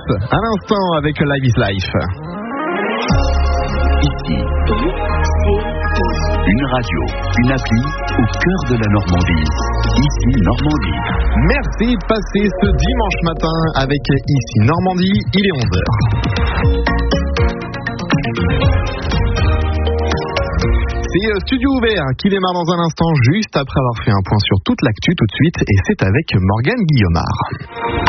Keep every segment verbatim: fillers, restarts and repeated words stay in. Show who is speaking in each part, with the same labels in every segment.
Speaker 1: à l'instant avec Live is Life.
Speaker 2: Ici, une radio, une appli au cœur de la Normandie. Ici Normandie.
Speaker 1: Merci de passer ce dimanche matin avec Ici Normandie, il est onze heures. C'est Studio Ouvert qui démarre dans un instant, juste après avoir fait un point sur toute l'actu tout de suite, et c'est avec Morgane Guillaumard.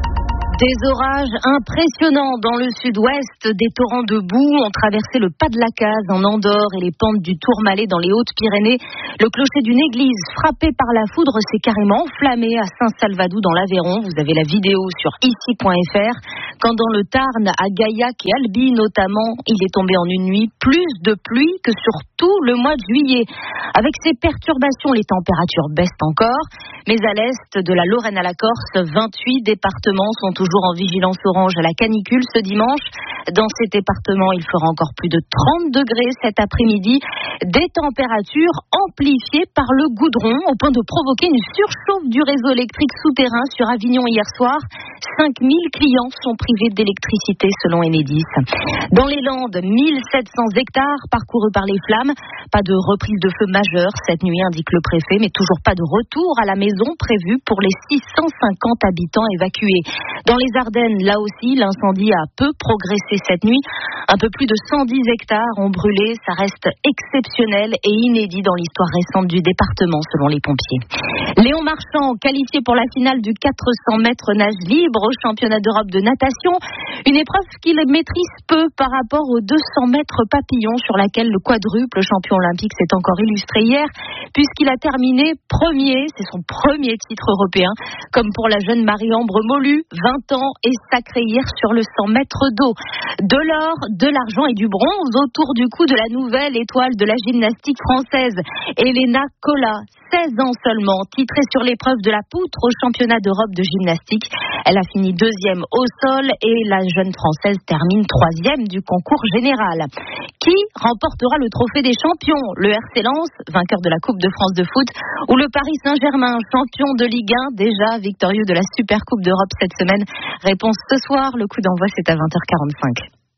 Speaker 3: Des orages impressionnants dans le sud-ouest, des torrents de boue ont traversé le pas de la Case en Andorre et les pentes du Tourmalet dans les Hautes-Pyrénées. Le clocher d'une église frappé par la foudre s'est carrément enflammé à Saint-Salvadou dans l'Aveyron. Vous avez la vidéo sur ici point f r. Quand dans le Tarn, à Gaillac et Albi notamment, il est tombé en une nuit plus de pluie que sur tout le mois de juillet. Avec ces perturbations, les températures baissent encore. Mais à l'est, de la Lorraine à la Corse, vingt-huit départements sont toujours en vigilance orange à la canicule ce dimanche. Dans ces départements, il fera encore plus de trente degrés cet après-midi. Des températures amplifiées par le goudron au point de provoquer une surchauffe du réseau électrique souterrain sur Avignon hier soir. cinq mille clients sont privés d'électricité selon Enedis. Dans les Landes, mille sept cents hectares parcourus par les flammes. Pas de reprise de feu majeure cette nuit, indique le préfet, mais toujours pas de retour à la maison prévu pour les six cent cinquante habitants évacués. Dans les Ardennes, là aussi, l'incendie a peu progressé cette nuit. Un peu plus de cent dix hectares ont brûlé. Ça reste exceptionnel et inédit dans l'histoire récente du département, selon les pompiers. Léon Marchand, qualifié pour la finale du quatre cents mètres nage libre au championnat d'Europe de natation. Une épreuve qu'il maîtrise peu par rapport aux deux cents mètres papillon sur laquelle le quadruple champion olympique s'est encore illustré hier, puisqu'il a terminé premier. C'est son premier titre européen. Comme pour la jeune Marie-Ambre Molu, vingt ans, et sacrée hier sur le cent mètres d'eau. De l'or, de l'argent et du bronze autour du cou de la nouvelle étoile de la gymnastique française, Elena Cola, seize ans seulement, titrée sur l'épreuve de la poutre au championnat d'Europe de gymnastique. Elle a fini deuxième au sol et la jeune Française termine troisième du concours général. Qui remportera le trophée des champions? Le R C Lens, vainqueur de la Coupe de France de foot, ou le Paris Saint-Germain, champion de Ligue un, déjà victorieux de la Super Coupe d'Europe cette semaine? Réponse ce soir, le coup d'envoi c'est à vingt heures quarante-cinq.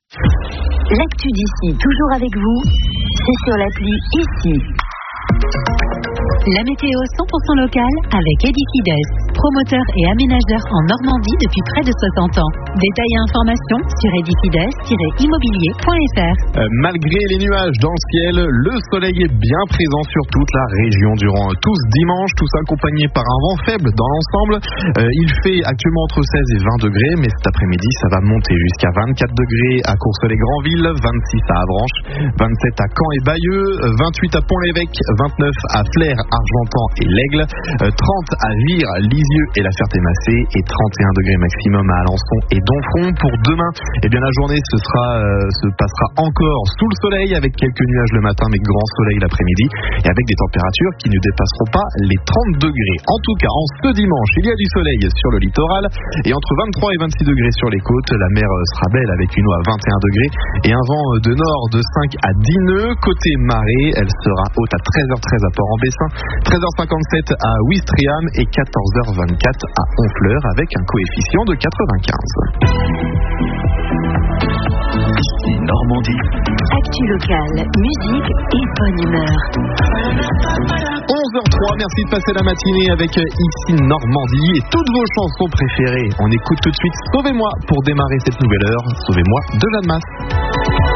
Speaker 4: L'actu d'ici, toujours avec vous, c'est sur l'appli Ici. La météo cent pour cent locale avec Edifides, promoteur et aménageur en Normandie depuis près de soixante ans. Détails et informations sur edifides tiret immobilier point f r.
Speaker 1: Euh, malgré les nuages dans le ciel, le soleil est bien présent sur toute la région durant tout ce dimanche, tout ça accompagné par un vent faible dans l'ensemble. Euh, il fait actuellement entre seize et vingt degrés, mais cet après-midi ça va monter jusqu'à vingt-quatre degrés à Courseulles-Grandville, vingt-six à Avranches, vingt-sept à Caen et Bayeux, vingt-huit à Pont-l'Évêque, vingt-neuf à Flers, Argentan et l'Aigle, trente à Vire, Lisieux et la Ferté-Massé et trente et un degrés maximum à Alençon et Donfront. Pour demain, eh bien la journée ce sera, euh, se passera encore sous le soleil avec quelques nuages le matin mais grand soleil l'après-midi et avec des températures qui ne dépasseront pas les trente degrés. En tout cas, en ce dimanche, il y a du soleil sur le littoral et entre vingt-trois et vingt-six degrés sur les côtes. La mer sera belle avec une eau à vingt et un degrés et un vent de nord de cinq à dix nœuds. Côté marée, elle sera haute à treize heures treize à Port-en-Bessin, treize heures cinquante-sept à Ouistreham et quatorze heures vingt-quatre à Honfleur avec un coefficient de quatre-vingt-quinze.
Speaker 2: Ici Normandie.
Speaker 4: Actu locale, musique et bonne humeur.
Speaker 1: onze heures trois, merci de passer la matinée avec Ici Normandie et toutes vos chansons préférées. On écoute tout de suite Sauvez-moi pour démarrer cette nouvelle heure. Sauvez-moi de Jeanne Masse.